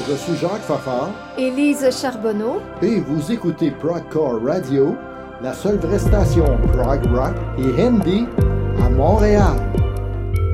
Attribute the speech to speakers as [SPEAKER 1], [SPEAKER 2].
[SPEAKER 1] Je suis Jacques Fafard.
[SPEAKER 2] Élise Charbonneau.
[SPEAKER 1] Et vous écoutez Progcore Radio, la seule vraie station prog rock et hindi à Montréal.